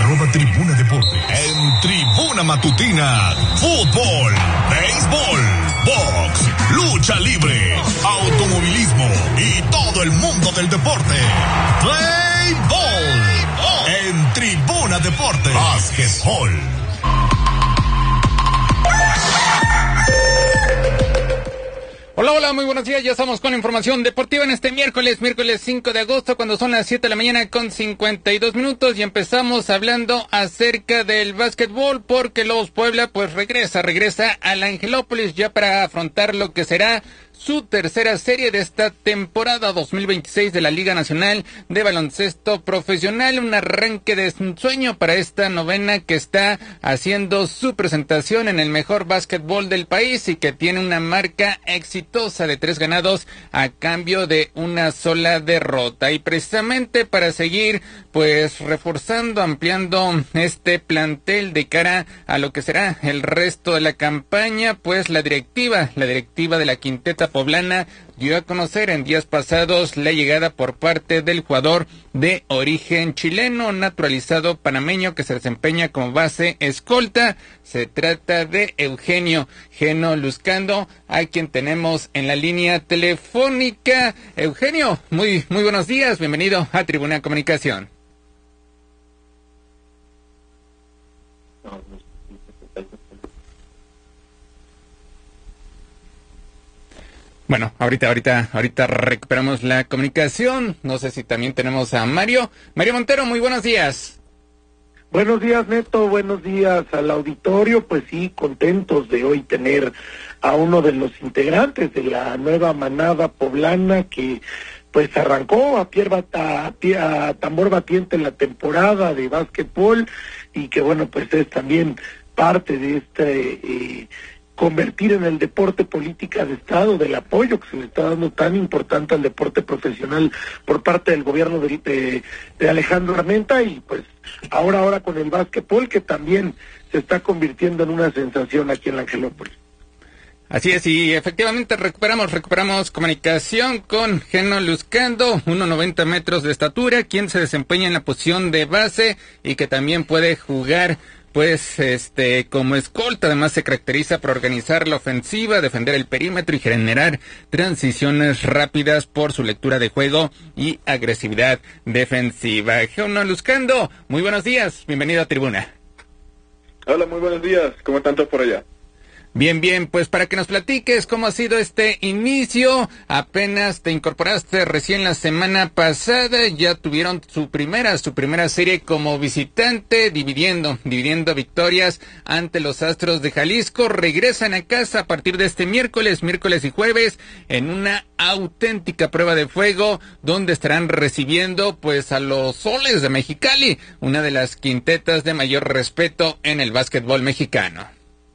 @Tribuna Deportes. En Tribuna Matutina, fútbol, béisbol, box, lucha libre, automovilismo y todo el mundo del deporte. Play Ball. En Tribuna Deportes. Básquetbol. Hola, muy buenos días. Ya estamos con la información deportiva en este miércoles 5 de agosto, cuando son las 7 de la mañana con 52 minutos, y empezamos hablando acerca del básquetbol, porque Lobos Puebla pues regresa al Angelópolis ya para afrontar lo que será su tercera serie de esta temporada 2026 de la Liga Nacional de Baloncesto Profesional. Un arranque de ensueño para esta novena que está haciendo su presentación en el mejor básquetbol del país y que tiene una marca exitosa de 3 ganados a cambio de una sola derrota. Y precisamente para seguir pues reforzando, ampliando este plantel de cara a lo que será el resto de la campaña, pues la directiva de la quinteta poblana dio a conocer en días pasados la llegada por parte del jugador de origen chileno, naturalizado panameño, que se desempeña como base escolta. Se trata de Eugenio Geno Luscando, a quien tenemos en la línea telefónica. Eugenio, muy buenos días, bienvenido a Tribuna Comunicación. Bueno, ahorita recuperamos la comunicación. No sé si también tenemos a Mario Montero, muy buenos días. Buenos días, Neto, buenos días al auditorio. Pues sí, contentos de hoy tener a uno de los integrantes de la nueva manada poblana que pues arrancó a tambor batiente en la temporada de básquetbol, y que bueno, pues es también parte de este convertir en el deporte política de Estado, del apoyo que se le está dando tan importante al deporte profesional por parte del gobierno de Alejandro Armenta, y pues ahora con el básquetbol, que también se está convirtiendo en una sensación aquí en la Angelópolis. Así es, y efectivamente recuperamos comunicación con Geno Luscando, 1.90 metros de estatura, quien se desempeña en la posición de base y que también puede jugar pues como escolta. Además se caracteriza por organizar la ofensiva, defender el perímetro y generar transiciones rápidas por su lectura de juego y agresividad defensiva. Geno Luscando, muy buenos días, bienvenido a Tribuna. Hola, muy buenos días, ¿cómo están todos por allá? Bien, pues para que nos platiques cómo ha sido este inicio. Apenas te incorporaste recién la semana pasada, ya tuvieron su primera serie como visitante, dividiendo victorias ante los Astros de Jalisco. Regresan a casa a partir de este miércoles y jueves, en una auténtica prueba de fuego, donde estarán recibiendo pues a los Soles de Mexicali, una de las quintetas de mayor respeto en el básquetbol mexicano.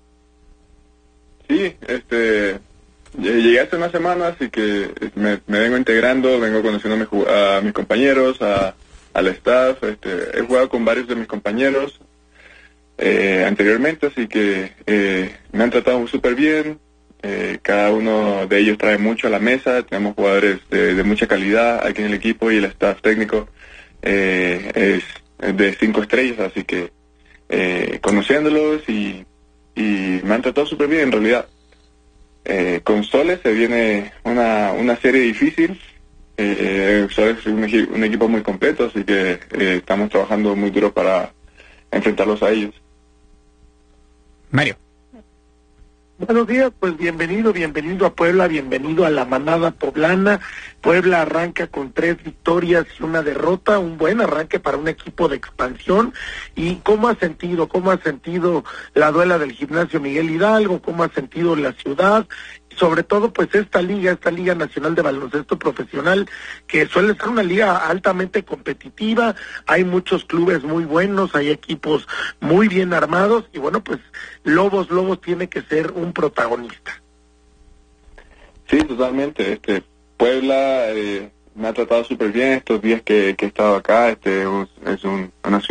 Sí, llegué hace una semana, así que me vengo integrando, vengo conociendo a mis compañeros, al staff. He jugado con varios de mis compañeros anteriormente, así que me han tratado súper bien. Cada uno de ellos trae mucho a la mesa, tenemos jugadores de mucha calidad aquí en el equipo, y el staff técnico es de 5 estrellas, así que conociéndolos y me han tratado súper bien en realidad. Con Soles se viene una serie difícil. Soles es un equipo muy completo, así que estamos trabajando muy duro para enfrentarlos a ellos. Mario. Buenos días, pues bienvenido a Puebla, bienvenido a la manada poblana. Puebla arranca con 3 victorias y 1 derrota, un buen arranque para un equipo de expansión. ¿Y cómo ha sentido la duela del Gimnasio Miguel Hidalgo? ¿Cómo ha sentido la ciudad? Sobre todo pues esta Liga Nacional de Baloncesto Profesional, que suele ser una liga altamente competitiva. Hay muchos clubes muy buenos, hay equipos muy bien armados, y bueno, pues Lobos tiene que ser un protagonista. Sí, totalmente. Puebla me ha tratado súper bien estos días que he estado acá. Es una ciudad